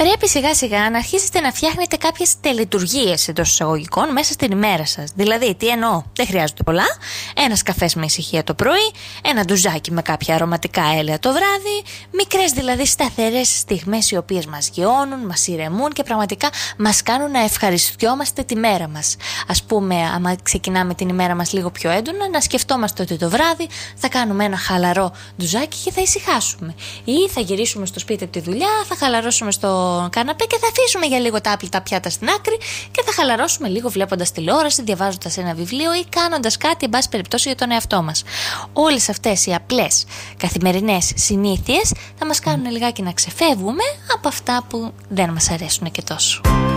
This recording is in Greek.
πρέπει σιγά σιγά να αρχίσετε να φτιάχνετε κάποιες τελετουργίες εντός εισαγωγικών μέσα στην ημέρα σας. Δηλαδή, τι εννοώ, δεν χρειάζονται πολλά. Ένας καφές με ησυχία το πρωί, ένα ντουζάκι με κάποια αρωματικά έλαια το βράδυ, μικρές δηλαδή σταθερές στιγμές οι οποίες μας γεώνουν, μας ηρεμούν και πραγματικά μας κάνουν να ευχαριστιόμαστε τη μέρα μας. Ας πούμε, άμα ξεκινάμε την ημέρα μας λίγο πιο έντονα, να σκεφτόμαστε ότι το βράδυ θα κάνουμε ένα χαλαρό ντουζάκι και θα ησυχάσουμε. Ή θα γυρίσουμε στο σπίτι από τη δουλειά, θα χαλαρώσουμε στο καναπέ και θα αφήσουμε για λίγο τα άπλυτα πιάτα στην άκρη και θα χαλαρώσουμε λίγο βλέποντας τηλεόραση, διαβάζοντας ένα βιβλίο ή κάνοντας κάτι, εν πάση περιπτώσει, για τον εαυτό μας. Όλες αυτές οι απλές καθημερινές συνήθειες θα μας κάνουν λιγάκι να ξεφεύγουμε από αυτά που δεν μας αρέσουν και τόσο.